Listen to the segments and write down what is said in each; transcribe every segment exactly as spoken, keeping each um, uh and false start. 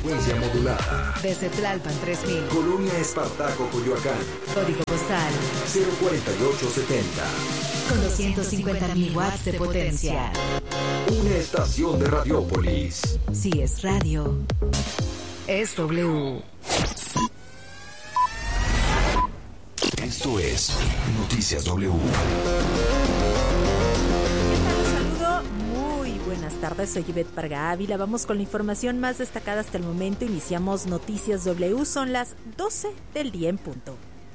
frecuencia modulada. Desde Tlalpan tres mil. Colonia Espartaco, Coyoacán. Código postal cero cuarenta y ocho setenta. Con doscientos cincuenta mil watts de potencia. Una estación de Radiópolis. Si es radio, es W. Esto es Noticias W. Saludo, muy buenas tardes, soy Ivette Parga Ávila. Vamos con la información más destacada hasta el momento. Iniciamos Noticias W, son las doce del día en punto.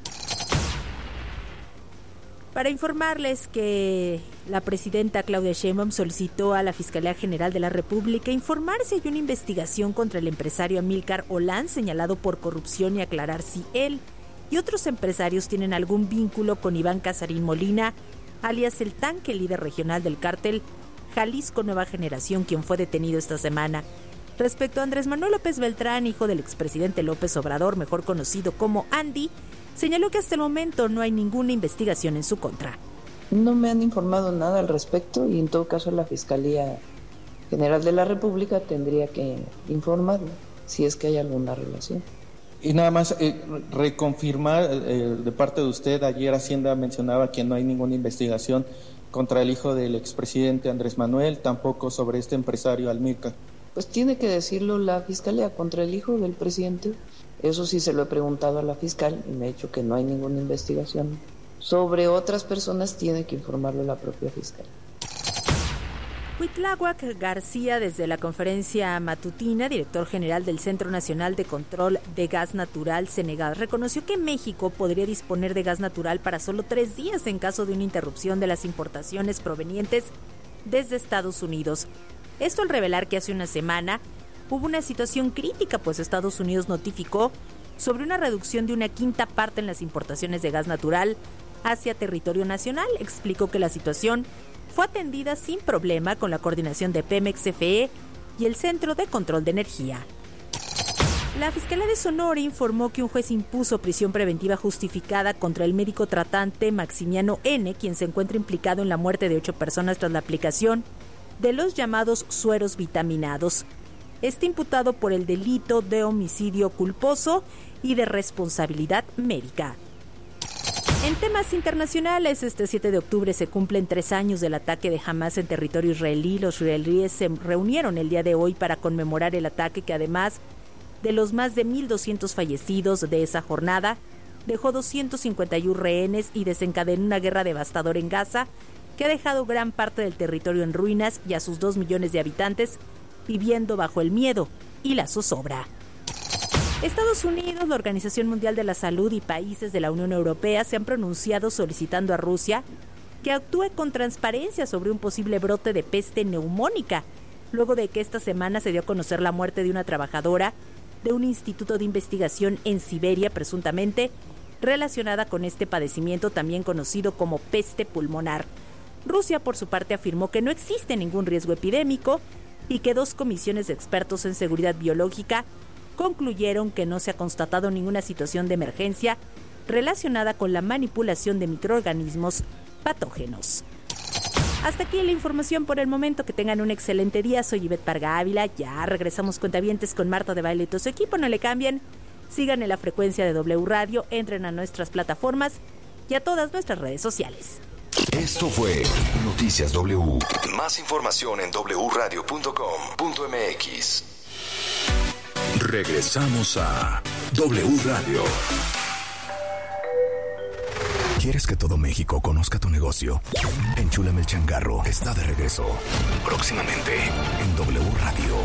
Para informarles que la presidenta Claudia Sheinbaum solicitó a la Fiscalía General de la República informar si hay una investigación contra el empresario Amílcar Olán, señalado por corrupción, y aclarar si él y otros empresarios tienen algún vínculo con Iván Casarín Molina, alias El Tanque, líder regional del cártel Jalisco Nueva Generación, quien fue detenido esta semana. Respecto a Andrés Manuel López Beltrán, hijo del expresidente López Obrador, mejor conocido como Andy, señaló que hasta el momento no hay ninguna investigación en su contra. No me han informado nada al respecto y en todo caso la Fiscalía General de la República tendría que informarlo si es que hay alguna relación. Y nada más eh, reconfirmar eh, de parte de usted, ayer Hacienda mencionaba que no hay ninguna investigación contra el hijo del expresidente Andrés Manuel, tampoco sobre este empresario Amílcar. Pues tiene que decirlo la Fiscalía contra el hijo del presidente. Eso sí se lo he preguntado a la fiscal y me ha dicho que no hay ninguna investigación. Sobre otras personas tiene que informarlo la propia fiscal. Cuitláhuac García, desde la conferencia matutina, director general del Centro Nacional de Control de Gas Natural, Senegal, reconoció que México podría disponer de gas natural para solo tres días en caso de una interrupción de las importaciones provenientes desde Estados Unidos. Esto al revelar que hace una semana hubo una situación crítica, pues Estados Unidos notificó sobre una reducción de una quinta parte en las importaciones de gas natural hacia territorio nacional. Explicó que la situación fue atendida sin problema con la coordinación de Pemex, C F E y el Centro de Control de Energía. La Fiscalía de Sonora informó que un juez impuso prisión preventiva justificada contra el médico tratante Maximiano N., quien se encuentra implicado en la muerte de ocho personas tras la aplicación de los llamados sueros vitaminados. Está imputado por el delito de homicidio culposo y de responsabilidad médica. En temas internacionales, este siete de octubre se cumplen tres años del ataque de Hamas en territorio israelí. Los israelíes se reunieron el día de hoy para conmemorar el ataque que, además de los más de mil doscientos fallecidos de esa jornada, dejó doscientos cincuenta y uno rehenes y desencadenó una guerra devastadora en Gaza que ha dejado gran parte del territorio en ruinas y a sus dos millones de habitantes viviendo bajo el miedo y la zozobra. Estados Unidos, la Organización Mundial de la Salud y países de la Unión Europea se han pronunciado solicitando a Rusia que actúe con transparencia sobre un posible brote de peste neumónica, luego de que esta semana se dio a conocer la muerte de una trabajadora de un instituto de investigación en Siberia, presuntamente relacionada con este padecimiento también conocido como peste pulmonar. Rusia, por su parte, afirmó que no existe ningún riesgo epidémico y que dos comisiones de expertos en seguridad biológica concluyeron que no se ha constatado ninguna situación de emergencia relacionada con la manipulación de microorganismos patógenos. Hasta aquí la información por el momento. Que tengan un excelente día. Soy Ivette Parga Ávila. Ya regresamos cuentavientes con Marta de Baile y todo su equipo. No le cambien. Sigan en la frecuencia de W Radio. Entren a nuestras plataformas y a todas nuestras redes sociales. Esto fue Noticias W. Más información en doble u radio punto com punto eme equis. Regresamos a W Radio. ¿Quieres que todo México conozca tu negocio? Enchúlame el changarro está de regreso. Próximamente en W Radio.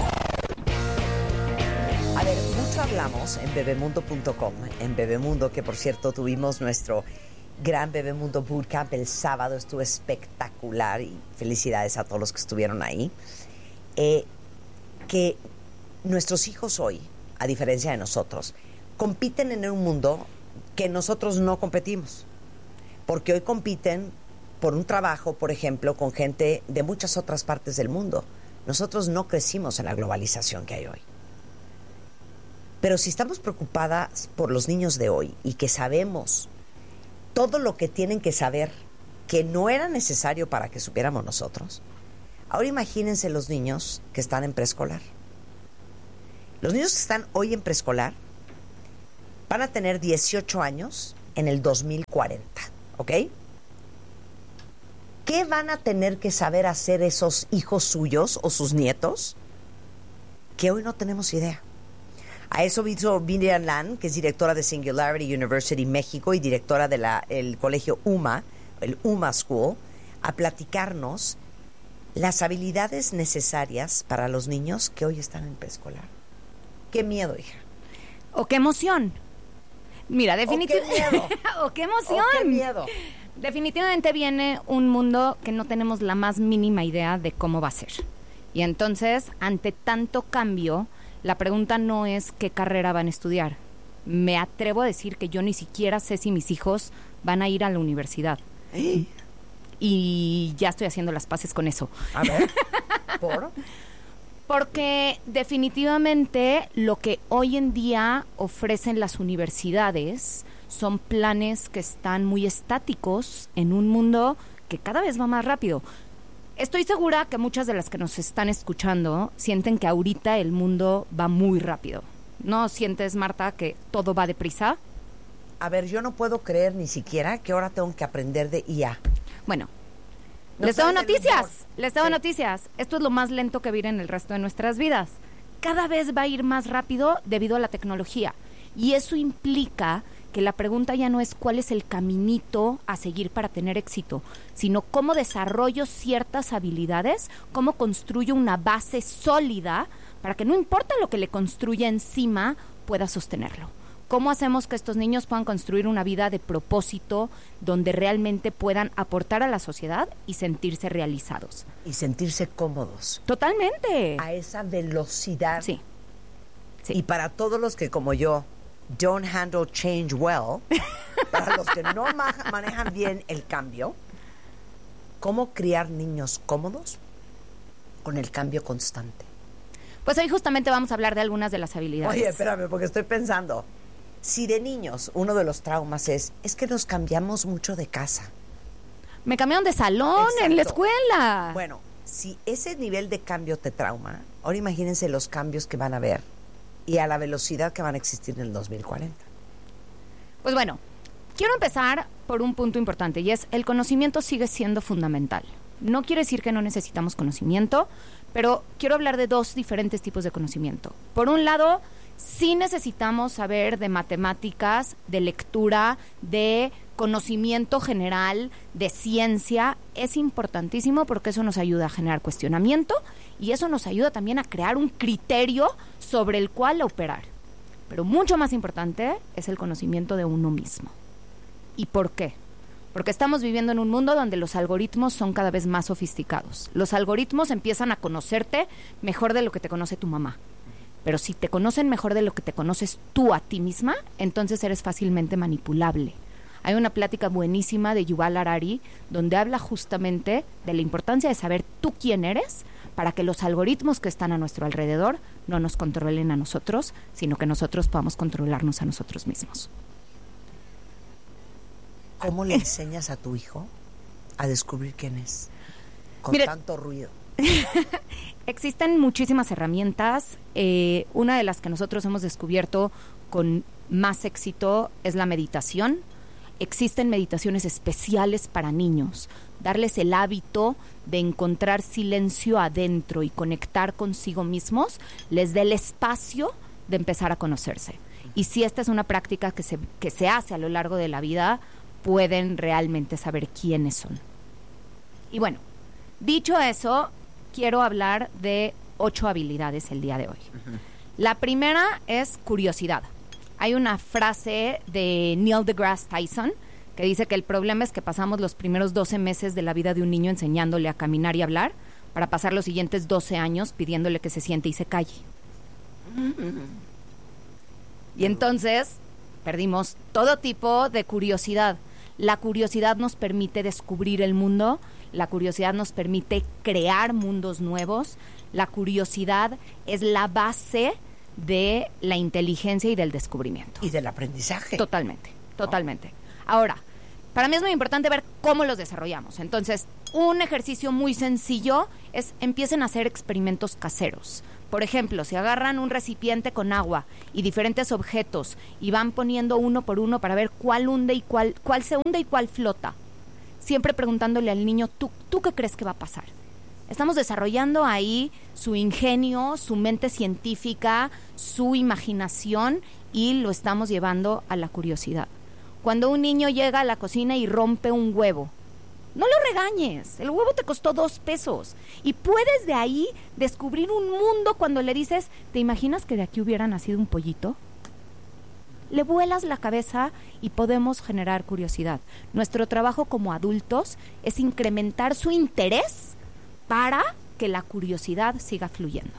A ver, mucho hablamos en bebemundo punto com, en Bebemundo, que por cierto tuvimos nuestro gran Bebemundo Bootcamp el sábado, estuvo espectacular y felicidades a todos los que estuvieron ahí. Eh, que nuestros hijos hoy, a diferencia de nosotros, compiten en un mundo que nosotros no competimos. Porque hoy compiten por un trabajo, por ejemplo, con gente de muchas otras partes del mundo. Nosotros no crecimos en la globalización que hay hoy. Pero si estamos preocupadas por los niños de hoy y que sabemos todo lo que tienen que saber que no era necesario para que supiéramos nosotros, ahora imagínense los niños que están en preescolar. Los niños que están hoy en preescolar van a tener dieciocho años en el dos mil cuarenta, ¿ok? ¿Qué van a tener que saber hacer esos hijos suyos o sus nietos que hoy no tenemos idea? A eso vino Miriam Lan, que es directora de Singularity University México y directora del colegio U M A, el U M A School, a platicarnos las habilidades necesarias para los niños que hoy están en preescolar. Qué miedo, hija. O qué emoción. Mira, definitivamente. O qué miedo. O qué emoción. O qué miedo. Definitivamente viene un mundo que no tenemos la más mínima idea de cómo va a ser. Y entonces, ante tanto cambio, la pregunta no es qué carrera van a estudiar. Me atrevo a decir que yo ni siquiera sé si mis hijos van a ir a la universidad. ¿Eh? Y ya estoy haciendo las paces con eso. A ver, ¿por? Porque definitivamente lo que hoy en día ofrecen las universidades son planes que están muy estáticos en un mundo que cada vez va más rápido. Estoy segura que muchas de las que nos están escuchando sienten que ahorita el mundo va muy rápido. ¿No sientes, Marta, que todo va deprisa? A ver, yo no puedo creer ni siquiera que ahora tengo que aprender de I A. Bueno, No les tengo sabes el noticias, humor. les tengo Sí. noticias. Esto es lo más lento que va a ir en el resto de nuestras vidas. Cada vez va a ir más rápido debido a la tecnología. Y eso implica que la pregunta ya no es cuál es el caminito a seguir para tener éxito, sino cómo desarrollo ciertas habilidades, cómo construyo una base sólida para que no importa lo que le construya encima, pueda sostenerlo. ¿Cómo hacemos que estos niños puedan construir una vida de propósito donde realmente puedan aportar a la sociedad y sentirse realizados? Y sentirse cómodos. Totalmente. A esa velocidad. Sí. Sí. Y para todos los que, como yo, don't handle change well, para los que no ma- manejan bien el cambio, ¿cómo criar niños cómodos con el cambio constante? Pues hoy justamente vamos a hablar de algunas de las habilidades. Oye, espérame, porque estoy pensando, si de niños uno de los traumas es, es que nos cambiamos mucho de casa. Me cambiaron de salón en la Exacto. escuela. Bueno, si ese nivel de cambio te trauma, ahora imagínense los cambios que van a haber y a la velocidad que van a existir en el dos mil cuarenta. Pues bueno, quiero empezar por un punto importante y es el conocimiento sigue siendo fundamental. No quiere decir que no necesitamos conocimiento, pero quiero hablar de dos diferentes tipos de conocimiento. Por un lado, sí necesitamos saber de matemáticas, de lectura, de conocimiento general, de ciencia. Es importantísimo porque eso nos ayuda a generar cuestionamiento y eso nos ayuda también a crear un criterio sobre el cual operar. Pero mucho más importante es el conocimiento de uno mismo. ¿Y por qué? Porque estamos viviendo en un mundo donde los algoritmos son cada vez más sofisticados. Los algoritmos empiezan a conocerte mejor de lo que te conoce tu mamá. Pero si te conocen mejor de lo que te conoces tú a ti misma, entonces eres fácilmente manipulable. Hay una plática buenísima de Yuval Harari donde habla justamente de la importancia de saber tú quién eres para que los algoritmos que están a nuestro alrededor no nos controlen a nosotros, sino que nosotros podamos controlarnos a nosotros mismos. ¿Cómo le enseñas a tu hijo a descubrir quién es? Con Mire, tanto ruido. Existen muchísimas herramientas. Eh, una de las que nosotros hemos descubierto con más éxito es la meditación. Existen meditaciones especiales para niños. Darles el hábito de encontrar silencio adentro y conectar consigo mismos les da el espacio de empezar a conocerse. Y si esta es una práctica que se, que se hace a lo largo de la vida, pueden realmente saber quiénes son. Y bueno, dicho eso, quiero hablar de ocho habilidades el día de hoy. Uh-huh. La primera es curiosidad. Hay una frase de Neil deGrasse Tyson que dice que el problema es que pasamos los primeros doce meses de la vida de un niño enseñándole a caminar y hablar para pasar los siguientes doce años pidiéndole que se siente y se calle. Uh-huh. Y entonces perdimos todo tipo de curiosidad. La curiosidad nos permite descubrir el mundo, la curiosidad nos permite crear mundos nuevos, la curiosidad es la base de la inteligencia y del descubrimiento. Y del aprendizaje. Totalmente, totalmente. Ahora, Para mí es muy importante ver cómo los desarrollamos. Entonces, un ejercicio muy sencillo es empiecen a hacer experimentos caseros. Por ejemplo, si agarran un recipiente con agua y diferentes objetos y van poniendo uno por uno para ver cuál hunde y cuál, cuál se hunde y cuál flota. Siempre preguntándole al niño, ¿tú, ¿tú qué crees que va a pasar? Estamos desarrollando ahí su ingenio, su mente científica, su imaginación y lo estamos llevando a la curiosidad. Cuando un niño llega a la cocina y rompe un huevo, no lo regañes, el huevo te costó dos pesos y puedes de ahí descubrir un mundo cuando le dices, ¿te imaginas que de aquí hubiera nacido un pollito? Le vuelas la cabeza y podemos generar curiosidad. Nuestro trabajo como adultos es incrementar su interés para que la curiosidad siga fluyendo.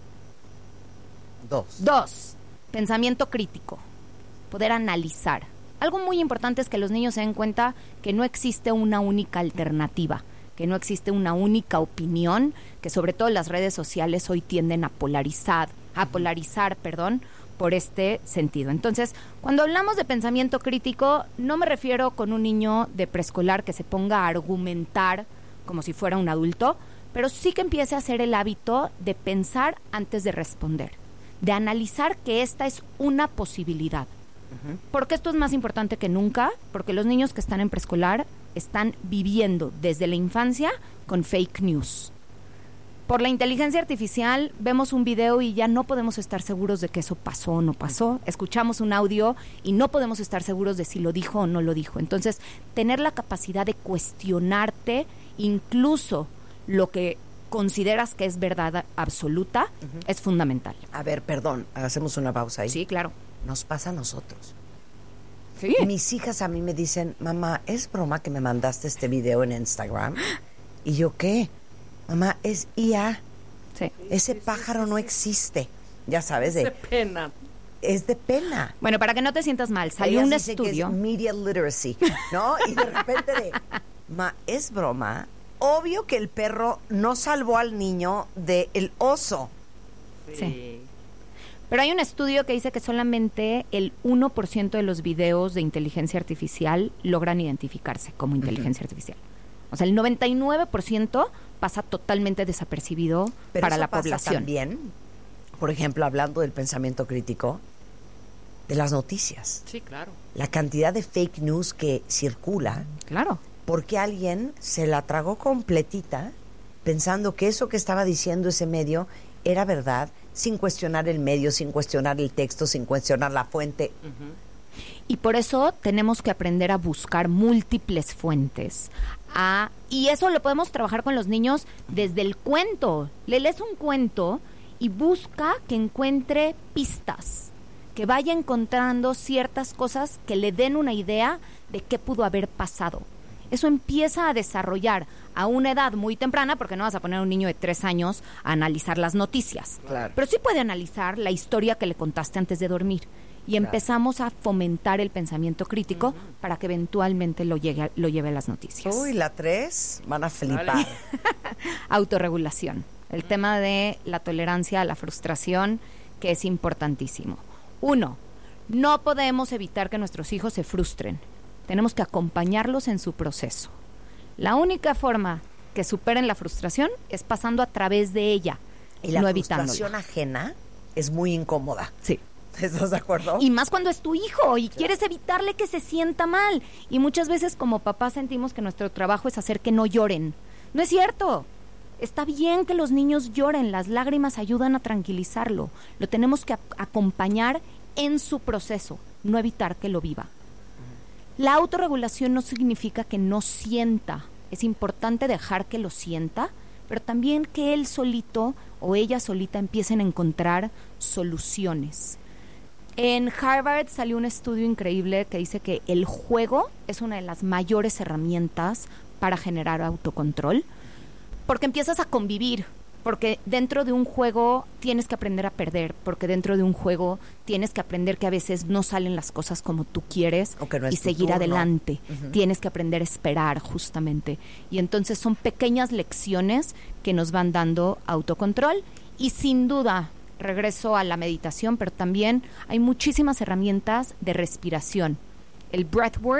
Dos. Dos, pensamiento crítico, poder analizar. Algo muy importante es que los niños se den cuenta que no existe una única alternativa, que no existe una única opinión, que sobre todo las redes sociales hoy tienden a polarizar, a polarizar, perdón, por este sentido. Entonces, cuando hablamos de pensamiento crítico, no me refiero con un niño de preescolar que se ponga a argumentar como si fuera un adulto, pero sí que empiece a hacer el hábito de pensar antes de responder, de analizar que esta es una posibilidad. Porque esto es más importante que nunca, porque los niños que están en preescolar están viviendo desde la infancia con fake news. Por la inteligencia artificial vemos un video y ya no podemos estar seguros de que eso pasó o no pasó. Escuchamos un audio y no podemos estar seguros de si lo dijo o no lo dijo. Entonces, tener la capacidad de cuestionarte incluso lo que consideras que es verdad absoluta uh-huh. es fundamental. A ver, perdón, hacemos una pausa ahí. Sí, claro. Nos pasa a nosotros. Sí. Mis hijas a mí me dicen, mamá, ¿es broma que me mandaste este video en Instagram? ¿Y yo qué? Mamá, es I A. Sí. Ese pájaro no existe. Ya sabes, de... Es de pena. Es de pena. Bueno, para que no te sientas mal, salió un estudio. Que es media literacy, ¿no? Y de repente de, ma, ¿es broma? Obvio que el perro no salvó al niño del oso. Sí. sí. Pero hay un estudio que dice que solamente el uno por ciento de los videos de inteligencia artificial logran identificarse como inteligencia uh-huh. artificial. O sea, el noventa y nueve por ciento pasa totalmente desapercibido Pero para eso la pasa población. También, por ejemplo, hablando del pensamiento crítico, de las noticias. Sí, claro. La cantidad de fake news que circula. Claro. Porque alguien se la tragó completita pensando que eso que estaba diciendo ese medio era verdad, sin cuestionar el medio, sin cuestionar el texto, sin cuestionar la fuente. Uh-huh. Y por eso tenemos que aprender a buscar múltiples fuentes. A, y eso lo podemos trabajar con los niños desde el cuento. Le lees un cuento y busca que encuentre pistas, que vaya encontrando ciertas cosas que le den una idea de qué pudo haber pasado. Eso empieza a desarrollar a una edad muy temprana, porque no vas a poner a un niño de tres años a analizar las noticias. Claro. Pero sí puede analizar la historia que le contaste antes de dormir. Y claro. empezamos a fomentar el pensamiento crítico uh-huh. para que eventualmente lo, llegue a, lo lleve a las noticias. Uy, la tres, van a flipar. Vale. Autorregulación. El uh-huh. tema de la tolerancia a la frustración, que es importantísimo. Uno, no podemos evitar que nuestros hijos se frustren. Tenemos que acompañarlos en su proceso. La única forma que superen la frustración es pasando a través de ella, y la no frustración ajena es muy incómoda. Sí. ¿Estás de acuerdo? Y más cuando es tu hijo y sí. quieres evitarle que se sienta mal. Y muchas veces como papás sentimos que nuestro trabajo es hacer que no lloren. No es cierto. Está bien que los niños lloren, las lágrimas ayudan a tranquilizarlo. Lo tenemos que a- acompañar en su proceso, no evitar que lo viva. La autorregulación no significa que no sienta. Es importante dejar que lo sienta, pero también que él solito o ella solita empiecen a encontrar soluciones. En Harvard salió un estudio increíble que dice que el juego es una de las mayores herramientas para generar autocontrol, porque empiezas a convivir. Porque dentro de un juego tienes que aprender a perder, porque dentro de un juego tienes que aprender que a veces no salen las cosas como tú quieres no y seguir turno. adelante. Uh-huh. Tienes que aprender a esperar, justamente. Y entonces son pequeñas lecciones que nos van dando autocontrol y sin duda, regreso a la meditación, pero también hay muchísimas herramientas de respiración. El breathwork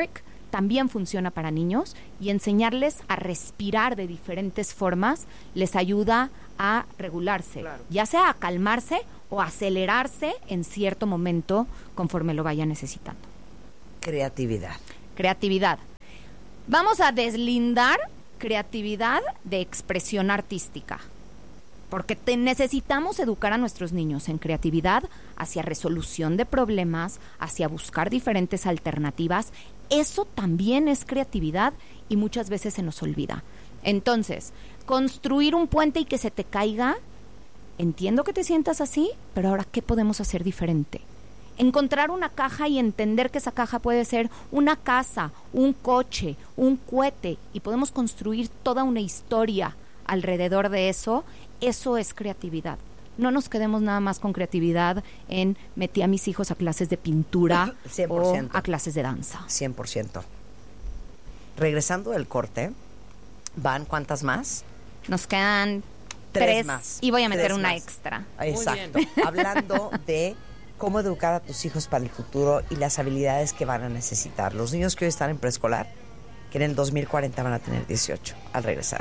también funciona para niños, y enseñarles a respirar de diferentes formas les ayuda a regularse, claro. ya sea a calmarse o acelerarse en cierto momento conforme lo vaya necesitando. Creatividad. Creatividad. Vamos a deslindar creatividad de expresión artística, porque te necesitamos educar a nuestros niños en creatividad hacia resolución de problemas, hacia buscar diferentes alternativas. Eso también es creatividad y muchas veces se nos olvida. Entonces, construir un puente y que se te caiga, entiendo que te sientas así, pero ahora, ¿qué podemos hacer diferente? Encontrar una caja y entender que esa caja puede ser una casa, un coche, un cohete, y podemos construir toda una historia alrededor de eso. Eso es creatividad. No nos quedemos nada más con creatividad en metí a mis hijos a clases de pintura cien por ciento. O a clases de danza. cien por ciento. Regresando del corte, ¿van cuántas más? Nos quedan tres, tres más. Y voy a meter tres una más. extra. Exacto. Hablando de cómo educar a tus hijos para el futuro y las habilidades que van a necesitar. Los niños que hoy están en preescolar, que en el dos mil cuarenta van a tener dieciocho, al regresar.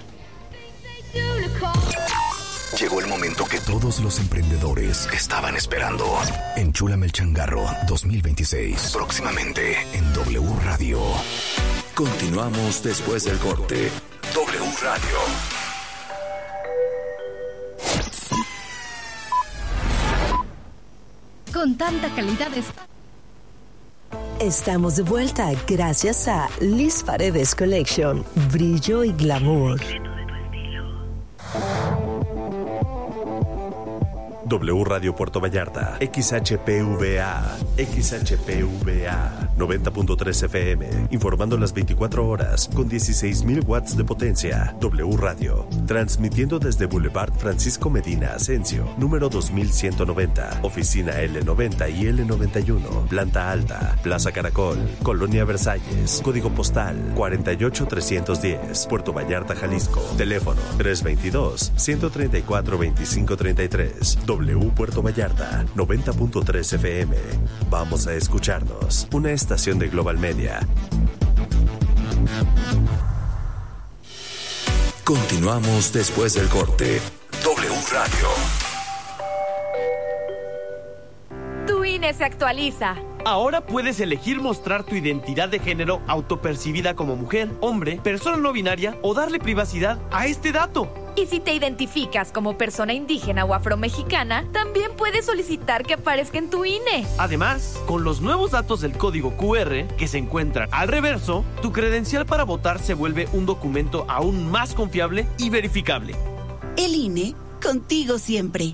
Llegó el momento que todos los emprendedores estaban esperando. Enchúlame el changarro dos mil veintiséis. Próximamente en W Radio. Continuamos después del corte. W Radio. Con tanta calidad es... Estamos de vuelta gracias a Liz Paredes Collection. Brillo y glamour. W Radio Puerto Vallarta, X H P V A, X H P V A, noventa punto tres F M, informando las veinticuatro horas con dieciséis mil watts de potencia. W Radio, transmitiendo desde Boulevard Francisco Medina Asensio, número dos mil ciento noventa, oficina L noventa y L noventa y uno, planta alta, Plaza Caracol, Colonia Versalles, código postal cuarenta y ocho trescientos diez, Puerto Vallarta, Jalisco, teléfono tres veintidós, ciento treinta y cuatro, veinticinco treinta y tres. W Puerto Vallarta, noventa punto tres F M. Vamos a escucharnos. Una estación de Global Media. Continuamos después del corte. W Radio. Tu I N E se actualiza. Ahora puedes elegir mostrar tu identidad de género autopercibida como mujer, hombre, persona no binaria o darle privacidad a este dato. Y si te identificas como persona indígena o afromexicana, también puedes solicitar que aparezca en tu I N E. Además, con los nuevos datos del código Q R que se encuentran al reverso, tu credencial para votar se vuelve un documento aún más confiable y verificable. El I N E, contigo siempre.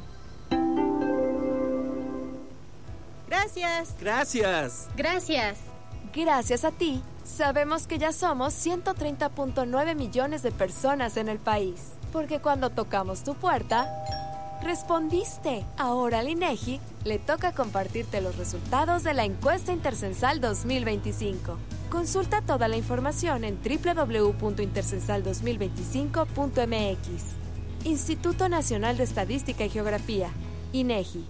Gracias. Gracias. Gracias. Gracias a ti, sabemos que ya somos ciento treinta punto nueve millones de personas en el país. Porque cuando tocamos tu puerta, respondiste. Ahora al INEGI le toca compartirte los resultados de la encuesta intercensal dos mil veinticinco. Consulta toda la información en doble u doble u doble u punto intercensal dos mil veinticinco punto m x. Instituto Nacional de Estadística y Geografía, INEGI.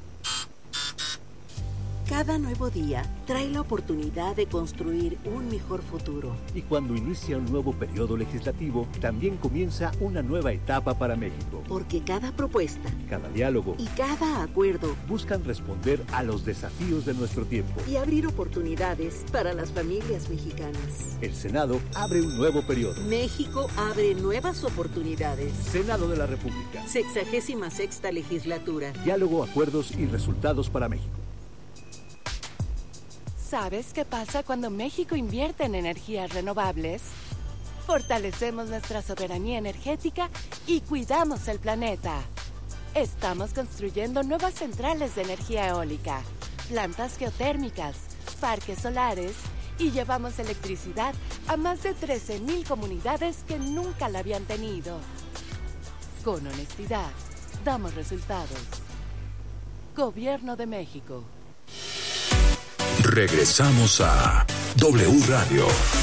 Cada nuevo día trae la oportunidad de construir un mejor futuro. Y cuando inicia un nuevo periodo legislativo, también comienza una nueva etapa para México. Porque cada propuesta, cada diálogo y cada acuerdo buscan responder a los desafíos de nuestro tiempo y abrir oportunidades para las familias mexicanas. El Senado abre un nuevo periodo. México abre nuevas oportunidades. Senado de la República. Sexagésima sexta legislatura. Diálogo, acuerdos y resultados para México. ¿Sabes qué pasa cuando México invierte en energías renovables? Fortalecemos nuestra soberanía energética y cuidamos el planeta. Estamos construyendo nuevas centrales de energía eólica, plantas geotérmicas, parques solares y llevamos electricidad a más de trece mil comunidades que nunca la habían tenido. Con honestidad, damos resultados. Gobierno de México. Regresamos a W Radio.